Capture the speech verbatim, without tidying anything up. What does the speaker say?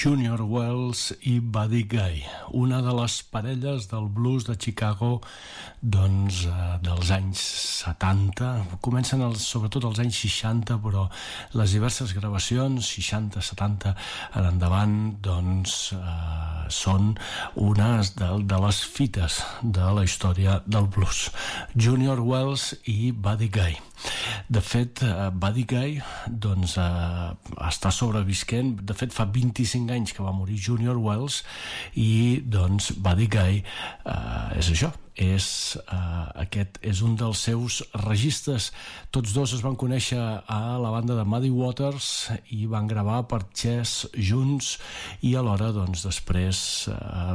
Junior Wells i Buddy Guy, una de les parelles del blues de Chicago, doncs, eh, dels anys setanta, comencen els, sobretot els anys seixanta, però les diverses gravacions seixanta, setanta en endavant, doncs, eh, són unes de, de les fites de la història del blues. Junior Wells i Buddy Guy. De fet, uh, Buddy Guy, doncs, uh, està sobrevisquent. De fet, fa vint-i-cinc anys que va morir Junior Wells i, doncs, Buddy Guy uh, és això, és, uh, aquest és un dels seus registres. Tots dos es van conèixer a la banda de Muddy Waters i van gravar per Chess junts, i alhora, doncs, després uh,